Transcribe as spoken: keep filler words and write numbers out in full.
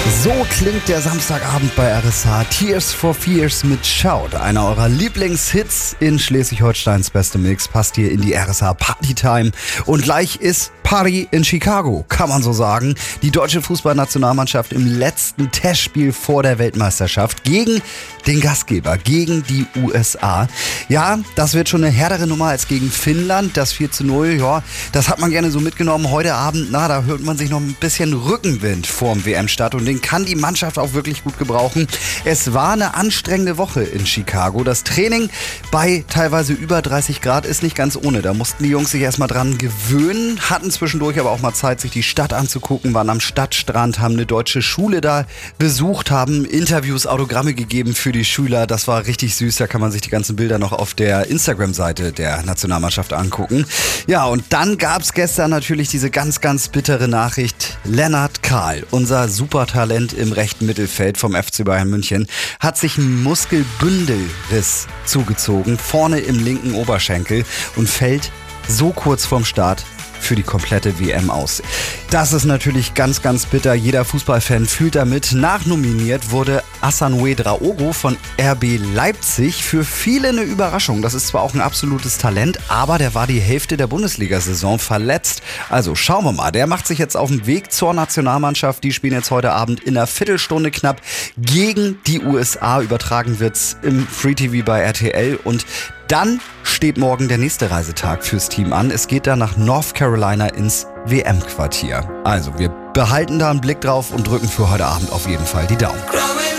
So klingt der Samstagabend bei R S H. Tears for Fears mit Shout. Einer eurer Lieblingshits in Schleswig-Holsteins beste Mix passt hier in die R S H Partytime. Und gleich ist Party in Chicago, kann man so sagen. Die deutsche Fußballnationalmannschaft im letzten Testspiel vor der Weltmeisterschaft gegen den Gastgeber, gegen die U S A. Ja, das wird schon eine härtere Nummer als gegen Finnland. Das vier zu null, ja, das hat man gerne so mitgenommen. Heute Abend, na, da hört man sich noch ein bisschen Rückenwind vorm W M-Start und den kann die Mannschaft auch wirklich gut gebrauchen. Es war eine anstrengende Woche in Chicago. Das Training bei teilweise über dreißig Grad ist nicht ganz ohne. Da mussten die Jungs sich erstmal dran gewöhnen, hatten zwischendurch aber auch mal Zeit, sich die Stadt anzugucken, waren am Stadtstrand, haben eine deutsche Schule da besucht, haben Interviews, Autogramme gegeben für die Schüler. Das war richtig süß. Da kann man sich die ganzen Bilder noch auf der Instagram-Seite der Nationalmannschaft angucken. Ja, und dann gab es gestern natürlich diese ganz, ganz bittere Nachricht. Lennart Kahl, unser Supertalent im rechten Mittelfeld vom F C Bayern München, hat sich einen Muskelbündelriss zugezogen, vorne im linken Oberschenkel und fällt so kurz vorm Start für die komplette W M aus. Das ist natürlich ganz, ganz bitter. Jeder Fußballfan fühlt damit. Nachnominiert wurde Asanoe Draogo von R B Leipzig. Für viele eine Überraschung. Das ist zwar auch ein absolutes Talent, aber der war die Hälfte der Bundesliga-Saison verletzt. Also schauen wir mal. Der macht sich jetzt auf den Weg zur Nationalmannschaft. Die spielen jetzt heute Abend in einer Viertelstunde knapp gegen die U S A. Übertragen wird's im Free T V bei R T L und dann steht morgen der nächste Reisetag fürs Team an. Es geht dann nach North Carolina ins W M-Quartier. Also wir behalten da einen Blick drauf und drücken für heute Abend auf jeden Fall die Daumen.